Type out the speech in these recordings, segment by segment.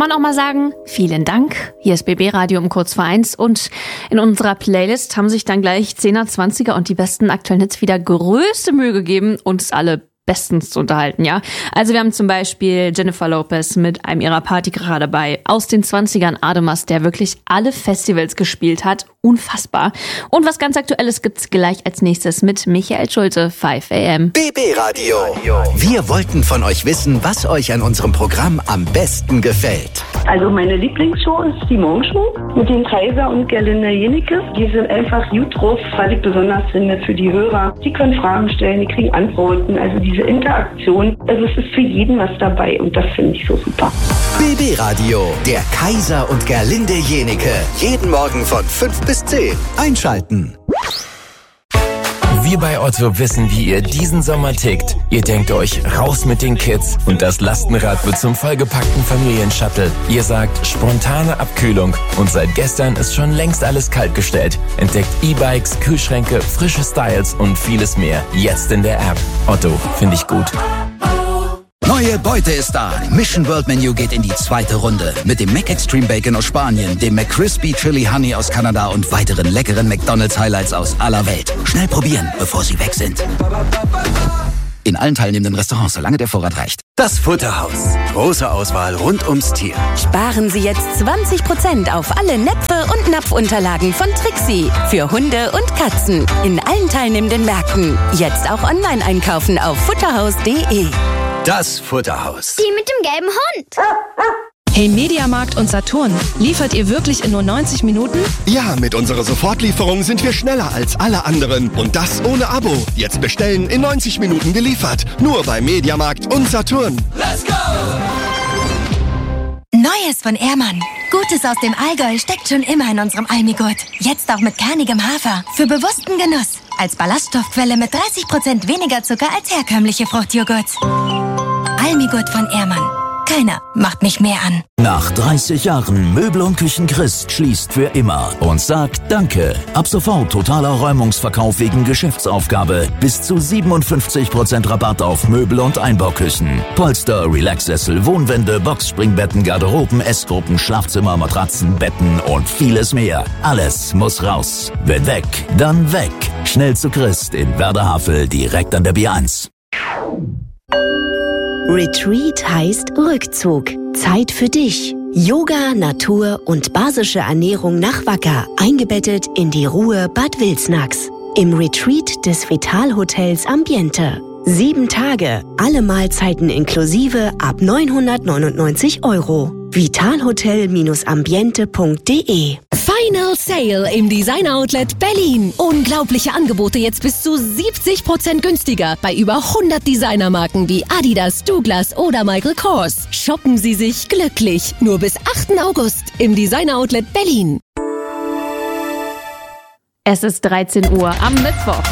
man auch mal sagen, vielen Dank. Hier ist BB Radio um kurz vor 1 und in unserer Playlist haben sich dann gleich 10er, 20er und die besten aktuellen Hits wieder größte Mühe gegeben, uns alle bestens zu unterhalten, ja. Also wir haben zum Beispiel Jennifer Lopez mit einem ihrer Partykracher dabei. Aus den 20ern Ademas, der wirklich alle Festivals gespielt hat. Unfassbar. Und was ganz Aktuelles gibt's gleich als nächstes mit Michael Schulte, 5 AM. BB Radio. Wir wollten von euch wissen, was euch an unserem Programm am besten gefällt. Also meine Lieblingsshow ist die Morgenshow mit den Kaiser und Gerlinde Jenecke. Die sind einfach gut drauf, was ich besonders finde für die Hörer. Die können Fragen stellen, die kriegen Antworten. Also diese Interaktion, also es ist für jeden was dabei und das finde ich so super. BB Radio, der Kaiser und Gerlinde Jenecke. Jeden Morgen von 5 bis 10. Einschalten. Wir bei Otto wissen, wie ihr diesen Sommer tickt. Ihr denkt euch, raus mit den Kids und das Lastenrad wird zum vollgepackten Familienshuttle. Ihr sagt, spontane Abkühlung und seit gestern ist schon längst alles kaltgestellt. Entdeckt E-Bikes, Kühlschränke, frische Styles und vieles mehr. Jetzt in der App. Otto, finde ich gut. Neue Beute ist da. Mission World Menu geht in die zweite Runde. Mit dem McExtreme Bacon aus Spanien, dem McCrispy Chili Honey aus Kanada und weiteren leckeren McDonald's Highlights aus aller Welt. Schnell probieren, bevor sie weg sind. In allen teilnehmenden Restaurants, solange der Vorrat reicht. Das Futterhaus. Große Auswahl rund ums Tier. Sparen Sie jetzt 20% auf alle Näpfe und Napfunterlagen von Trixie. Für Hunde und Katzen. In allen teilnehmenden Märkten. Jetzt auch online einkaufen auf futterhaus.de. Das Futterhaus. Die mit dem gelben Hund. Hey Mediamarkt und Saturn, liefert ihr wirklich in nur 90 Minuten? Ja, mit unserer Sofortlieferung sind wir schneller als alle anderen. Und das ohne Abo. Jetzt bestellen, in 90 Minuten geliefert. Nur bei Mediamarkt und Saturn. Let's go! Neues von Ehrmann. Gutes aus dem Allgäu steckt schon immer in unserem Almigurt. Jetzt auch mit kernigem Hafer. Für bewussten Genuss. Als Ballaststoffquelle mit 30% weniger Zucker als herkömmliche Fruchtjoghurts. Almigurt von Ehrmann. Keiner macht mich mehr an. Nach 30 Jahren Möbel und Küchen Christ schließt für immer und sagt Danke. Ab sofort totaler Räumungsverkauf wegen Geschäftsaufgabe. Bis zu 57% Rabatt auf Möbel und Einbauküchen. Polster, Relaxsessel, Wohnwände, Boxspringbetten, Garderoben, Essgruppen, Schlafzimmer, Matratzen, Betten und vieles mehr. Alles muss raus. Wenn weg, dann weg. Schnell zu Christ in Werder-Havel, direkt an der B1. Retreat heißt Rückzug. Zeit für dich. Yoga, Natur und basische Ernährung nach Wacker. Eingebettet in die Ruhe Bad Wilsnax. Im Retreat des Vital-Hotels Ambiente. 7 Tage, alle Mahlzeiten inklusive ab 999 €. vitalhotel-ambiente.de. Final Sale im Designer Outlet Berlin. Unglaubliche Angebote jetzt bis zu 70% günstiger bei über 100 Designermarken wie Adidas, Douglas oder Michael Kors. Shoppen Sie sich glücklich. Nur bis 8. August im Designer Outlet Berlin. Es ist 13 Uhr am Mittwoch.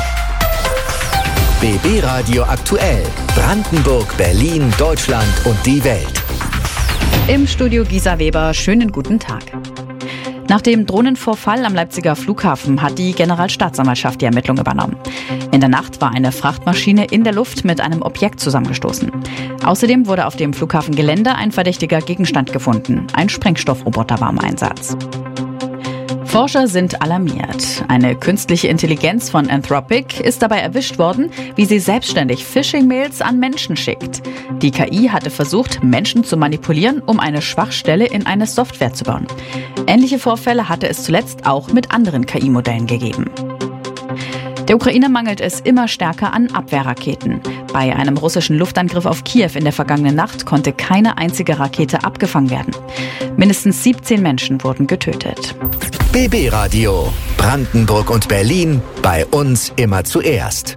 BB Radio aktuell. Brandenburg, Berlin, Deutschland und die Welt. Im Studio Gisa Weber, schönen guten Tag. Nach dem Drohnenvorfall am Leipziger Flughafen hat die Generalstaatsanwaltschaft die Ermittlung übernommen. In der Nacht war eine Frachtmaschine in der Luft mit einem Objekt zusammengestoßen. Außerdem wurde auf dem Flughafengelände ein verdächtiger Gegenstand gefunden. Ein Sprengstoffroboter war im Einsatz. Forscher sind alarmiert. Eine künstliche Intelligenz von Anthropic ist dabei erwischt worden, wie sie selbstständig Phishing-Mails an Menschen schickt. Die KI hatte versucht, Menschen zu manipulieren, um eine Schwachstelle in eine Software zu bauen. Ähnliche Vorfälle hatte es zuletzt auch mit anderen KI-Modellen gegeben. Der Ukraine mangelt es immer stärker an Abwehrraketen. Bei einem russischen Luftangriff auf Kiew in der vergangenen Nacht konnte keine einzige Rakete abgefangen werden. Mindestens 17 Menschen wurden getötet. BB Radio. Brandenburg und Berlin. Bei uns immer zuerst.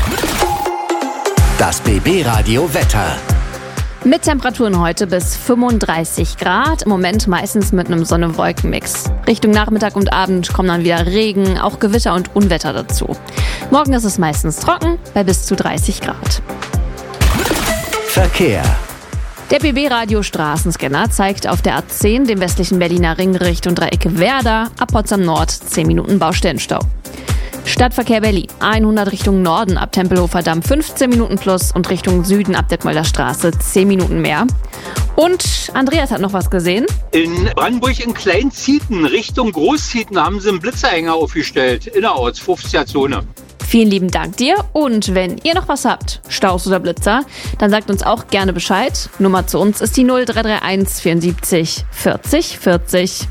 Das BB Radio Wetter. Mit Temperaturen heute bis 35 Grad. Im Moment meistens mit einem Sonne-Wolken-Mix. Richtung Nachmittag und Abend kommen dann wieder Regen, auch Gewitter und Unwetter dazu. Morgen ist es meistens trocken bei bis zu 30 Grad. Verkehr. Der BB-Radio Straßenscanner zeigt auf der A10, dem westlichen Berliner Ring Richtung Dreieck Werder, ab Potsdam Nord 10 Minuten Baustellenstau. Stadtverkehr Berlin, 100 Richtung Norden ab Tempelhofer Damm 15 Minuten plus und Richtung Süden ab Detmolder Straße 10 Minuten mehr. Und Andreas hat noch was gesehen. In Brandenburg in Kleinzieten Richtung Großzieten haben sie einen Blitzerhänger aufgestellt, innerorts, 50er-Zone. Vielen lieben Dank dir. Und wenn ihr noch was habt, Staus oder Blitzer, dann sagt uns auch gerne Bescheid. Nummer zu uns ist die 0331 74 40 40.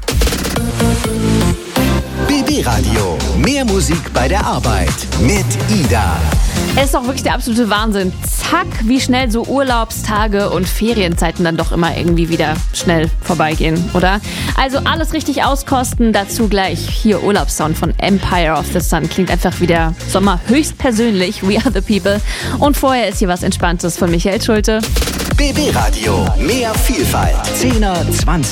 BB Radio. Mehr Musik bei der Arbeit mit Ida. Es ist doch wirklich der absolute Wahnsinn. Zack, wie schnell so Urlaubstage und Ferienzeiten dann doch immer irgendwie wieder schnell vorbeigehen, oder? Also alles richtig auskosten, dazu gleich hier Urlaubssound von Empire of the Sun. Klingt einfach wie der Sommer höchstpersönlich, We Are the People. Und vorher ist hier was Entspanntes von Michael Schulte. BB Radio. Mehr Vielfalt. 10er, 20er.